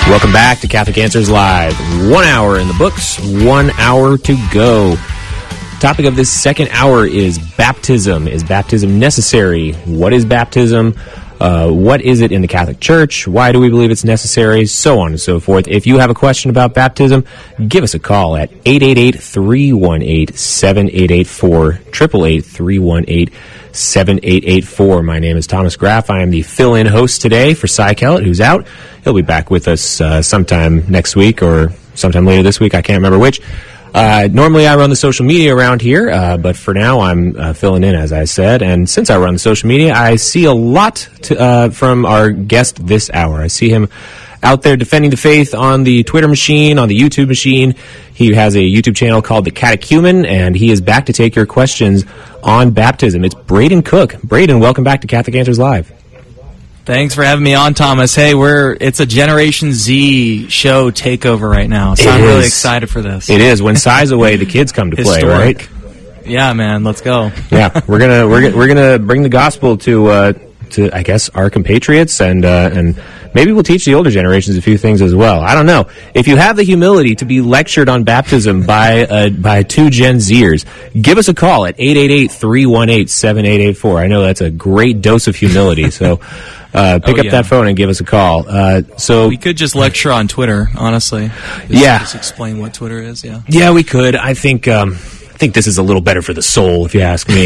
Welcome back to Catholic Answers Live. 1 hour in the books, 1 hour to go. Topic of this second hour is baptism. Is baptism necessary? What is baptism? What is it in the Catholic Church? Why do we believe it's necessary? So on and so forth. If you have a question about baptism, give us a call at 888-318-7884, 888-318-7884. My name is Thomas Graff. I am the fill-in host today for Cy Kellett, who's out. He'll be back with us sometime next week or sometime later this week. I can't remember which. Normally I run the social media around here, but for now I'm filling in, as I said. And since I run the social media, I see a lot from our guest this hour. I see him out there defending the faith on the Twitter machine, on the YouTube machine. He has a YouTube channel called The Catechumen, and he is back to take your questions on baptism. It's Braden Cook. Braden, welcome back to Catholic Answers Live. Thanks for having me on, Thomas. Hey, it's a Generation Z show takeover right now, so I'm really excited for this. It is. When Cy's away, the kids come to play, right? Yeah, man, let's go. Yeah, we're gonna bring the gospel to I guess our compatriots, and maybe we'll teach the older generations a few things as well. I don't know. If you have the humility to be lectured on baptism by two Gen Zers, give us a call at 888-318-7884. I know that's a great dose of humility, so pick up that phone and give us a call. So we could just lecture on Twitter, honestly. Just explain what Twitter is, yeah. Yeah, we could. I think this is a little better for the soul, if you ask me.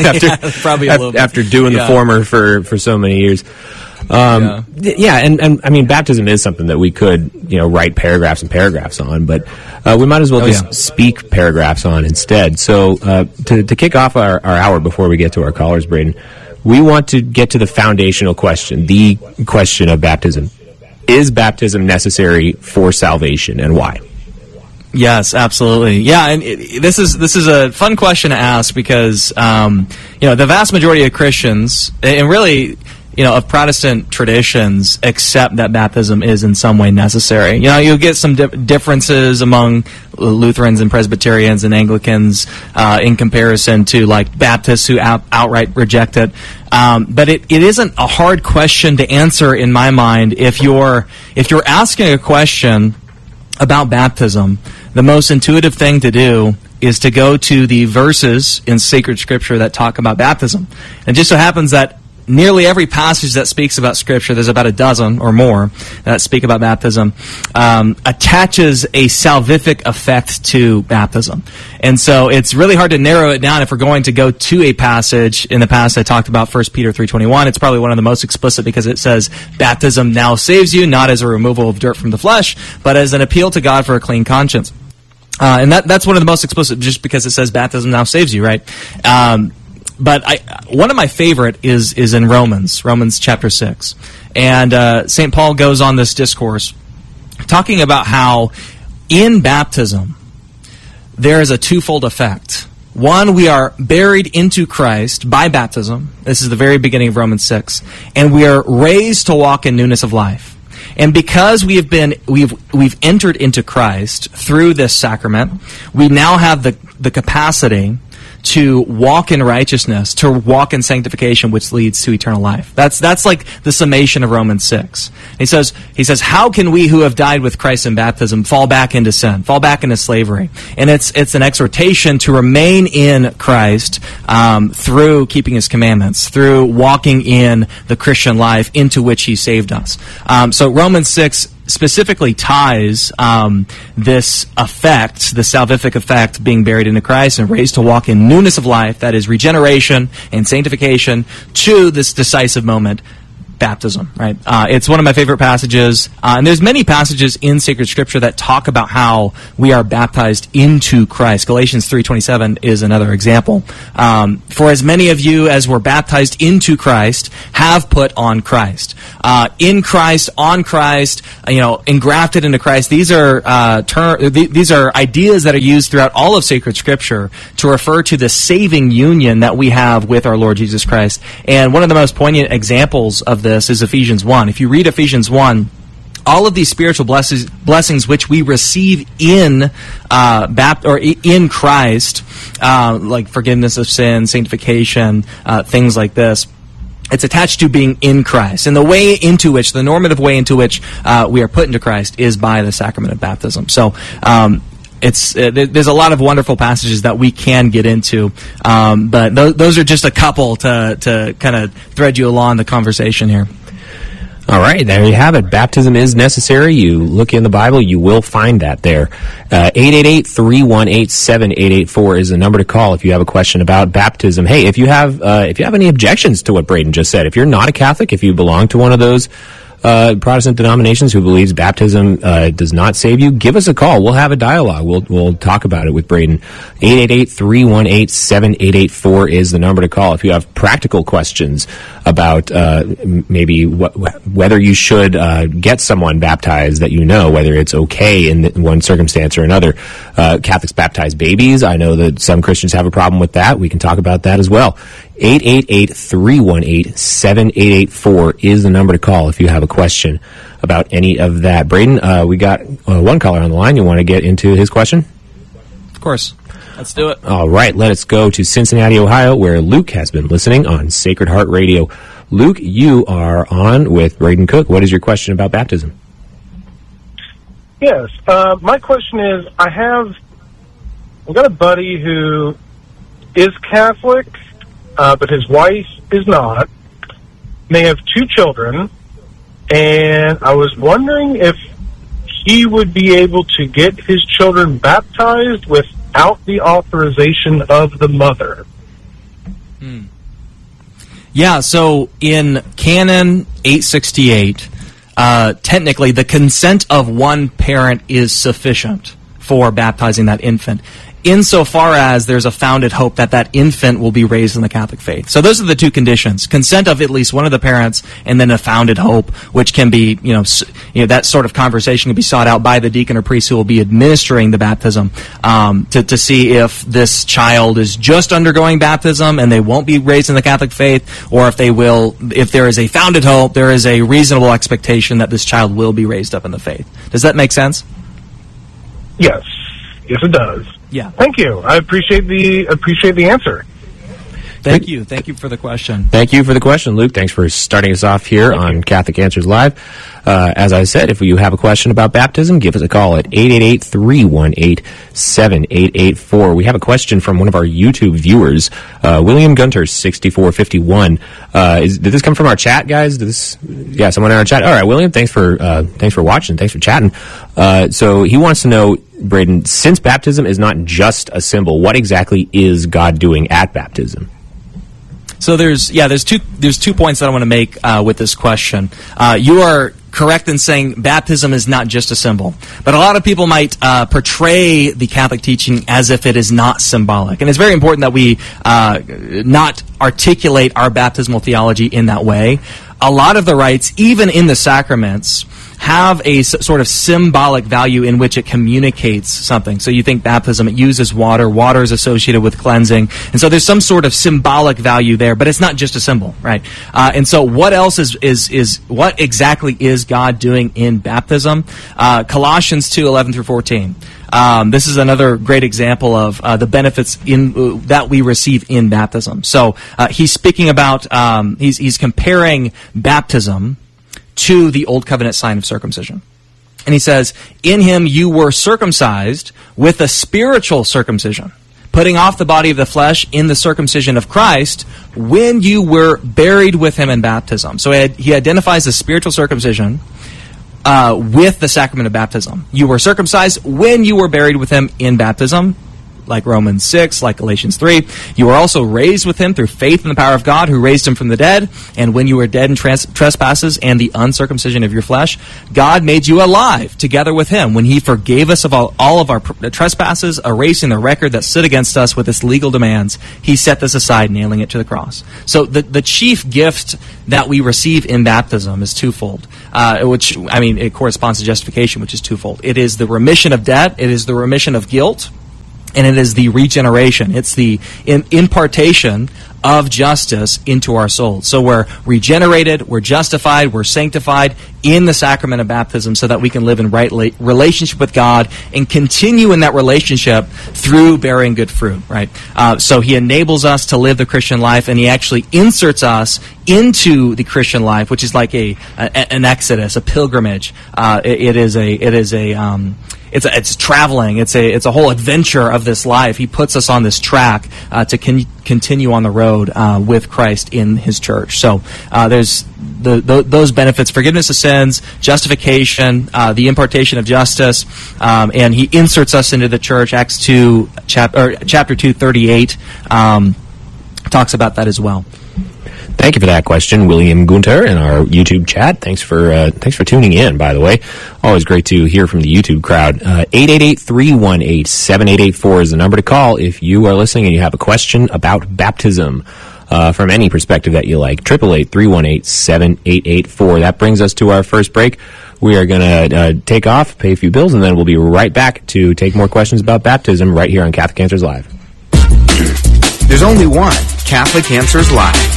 After doing the former for so many years. And I mean, baptism is something that we could, write paragraphs and paragraphs on, but we might as well speak paragraphs on instead. So to kick off our hour before we get to our callers, Braden, we want to get to the foundational question, the question of baptism. Is baptism necessary for salvation, and why? Yes, absolutely. Yeah, and this is a fun question to ask because the vast majority of Christians, and really of Protestant traditions, accept that baptism is in some way necessary. You'll get some differences among Lutherans and Presbyterians and Anglicans in comparison to like Baptists who outright reject it. But it isn't a hard question to answer in my mind. If you're asking a question about baptism, the most intuitive thing to do is to go to the verses in sacred scripture that talk about baptism. And it just so happens that nearly every passage that speaks about Scripture, there's about a dozen or more that speak about baptism, attaches a salvific effect to baptism. And so it's really hard to narrow it down if we're going to go to a passage. In the past, I talked about 1 Peter 3:21. It's probably one of the most explicit because it says, baptism now saves you, not as a removal of dirt from the flesh, but as an appeal to God for a clean conscience. And that's one of the most explicit just because it says baptism now saves you, right? But one of my favorite is in Romans chapter 6. And St. Paul goes on this discourse talking about how in baptism there is a twofold effect. One, we are buried into Christ by baptism. This is the very beginning of Romans 6. And we are raised to walk in newness of life. And because we've entered into Christ through this sacrament, we now have the capacity to walk in righteousness, to walk in sanctification, which leads to eternal life. That's like the summation of Romans 6. He says, how can we who have died with Christ in baptism fall back into sin, fall back into slavery? And it's an exhortation to remain in Christ through keeping His commandments, through walking in the Christian life into which He saved us. So Romans 6 specifically ties this effect, the salvific effect, being buried into Christ and raised to walk in newness of life, that is regeneration and sanctification, to this decisive moment, baptism, right? It's one of my favorite passages, and there's many passages in sacred scripture that talk about how we are baptized into Christ. Galatians 3:27 is another example. For as many of you as were baptized into Christ have put on Christ. In Christ, on Christ, engrafted into Christ. These are ideas that are used throughout all of sacred scripture to refer to the saving union that we have with our Lord Jesus Christ. And one of the most poignant examples of this is Ephesians 1. If you read Ephesians 1, all of these spiritual blessings which we receive in in Christ, like forgiveness of sin, sanctification, things like this, It's attached to being in Christ. And the way into which, the normative way into which we are put into Christ is by the sacrament of baptism. So there's a lot of wonderful passages that we can get into, but those are just a couple to kind of thread you along the conversation here. All right, there you have it. Baptism is necessary. You look in the Bible, you will find that there. 888-318-7884 is the number to call if you have a question about baptism. Hey, if you have any objections to what Braden just said, if you're not a Catholic, if you belong to one of those Protestant denominations who believes baptism does not save you, give us a call. We'll have a dialogue. We'll talk about it with Braden. 888-318-7884 is the number to call if you have practical questions about maybe whether you should get someone baptized that you know, whether it's okay in one circumstance or another. Catholics baptize babies. I know that some Christians have a problem with that. We can talk about that as well. 888-318-7884 is the number to call if you have a question about any of that. Braden, we got one caller on the line. You want to get into his question? Of course. Let's do it. All right, let us go to Cincinnati, Ohio, where Luke has been listening on Sacred Heart Radio. Luke, you are on with Braden Cook. What is your question about baptism? Yes, my question is, I've got a buddy who is Catholic, but his wife is not. They have 2 children, and I was wondering if he would be able to get his children baptized without the authorization of the mother. Yeah, so in Canon 868, technically the consent of one parent is sufficient for baptizing that infant, insofar as there's a founded hope that that infant will be raised in the Catholic faith. So those are the 2 conditions: consent of at least one of the parents, and then a founded hope, which can be, that sort of conversation can be sought out by the deacon or priest who will be administering the baptism, to see if this child is just undergoing baptism and they won't be raised in the Catholic faith, or if there is a founded hope, there is a reasonable expectation that this child will be raised up in the faith. Does that make sense? Yes, it does. Yeah. Thank you. I appreciate the answer. Thank you. Thank you for the question. Thank you for the question, Luke. Thanks for starting us off here on Catholic Answers Live. As I said, if you have a question about baptism, give us a call at 888-318-7884. We have a question from one of our YouTube viewers, William Gunter, 6451. Did this come from our chat, guys? Someone in our chat? All right, William, thanks for watching. Thanks for chatting. So he wants to know, Braden, since baptism is not just a symbol, what exactly is God doing at baptism? So there's 2 points that I want to make with this question. You are correct in saying baptism is not just a symbol, but a lot of people might portray the Catholic teaching as if it is not symbolic, and it's very important that we not articulate our baptismal theology in that way. A lot of the rites, even in the sacraments, have a sort of symbolic value in which it communicates something. So you think baptism, it uses water. Water is associated with cleansing. And so there's some sort of symbolic value there, but it's not just a symbol, right? And so what else what exactly is God doing in baptism? Colossians 2:11-14. This is another great example of the benefits that we receive in baptism. So he's speaking about, he's comparing baptism to the Old Covenant sign of circumcision. And he says, in him you were circumcised with a spiritual circumcision, putting off the body of the flesh in the circumcision of Christ when you were buried with him in baptism. So he identifies the spiritual circumcision with the sacrament of baptism. You were circumcised when you were buried with him in baptism, like Romans 6, like Galatians 3. You were also raised with him through faith in the power of God who raised him from the dead. And when you were dead in trespasses and the uncircumcision of your flesh, God made you alive together with him when he forgave us of all of our trespasses, erasing the record that stood against us with its legal demands. He set this aside, nailing it to the cross. So the chief gift that we receive in baptism is twofold, it corresponds to justification, which is twofold. It is the remission of debt, it is the remission of guilt, and it is the regeneration. It's the impartation of justice into our souls. So we're regenerated, we're justified, we're sanctified in the sacrament of baptism so that we can live in right relationship with God and continue in that relationship through bearing good fruit, right? So he enables us to live the Christian life, and he actually inserts us into the Christian life, which is like an exodus, a pilgrimage. It's traveling. It's a whole adventure of this life. He puts us on this track to continue on the road with Christ in His church. So there's those benefits: forgiveness of sins, justification, the impartation of justice, and He inserts us into the church. Acts 2, chapter 2:38 talks about that as well. Thank you for that question, William Gunter, in our YouTube chat. Thanks for tuning in, by the way. Always great to hear from the YouTube crowd. 888-318-7884 is the number to call if you are listening and you have a question about baptism from any perspective that you like. 888-318-7884. That brings us to our first break. We are going to take off, pay a few bills, and then we'll be right back to take more questions about baptism right here on Catholic Answers Live. There's only one Catholic Answers Live.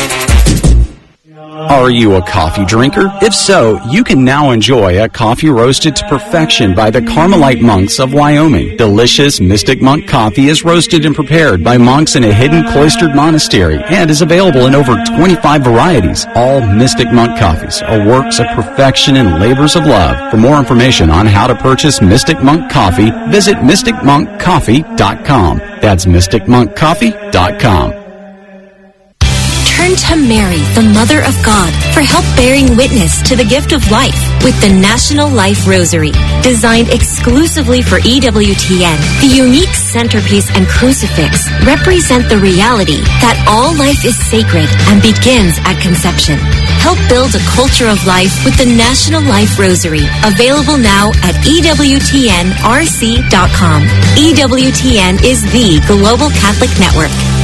Are you a coffee drinker? If so, you can now enjoy a coffee roasted to perfection by the Carmelite monks of Wyoming. Delicious Mystic Monk coffee is roasted and prepared by monks in a hidden cloistered monastery and is available in over 25 varieties. All Mystic Monk coffees are works of perfection and labors of love. For more information on how to purchase Mystic Monk coffee, visit mysticmonkcoffee.com. That's mysticmonkcoffee.com. Turn to Mary, the Mother of God, for help bearing witness to the gift of life with the National Life Rosary. Designed exclusively for EWTN, the unique centerpiece and crucifix represent the reality that all life is sacred and begins at conception. Help build a culture of life with the National Life Rosary, available now at EWTNRC.com. EWTN is the Global Catholic Network.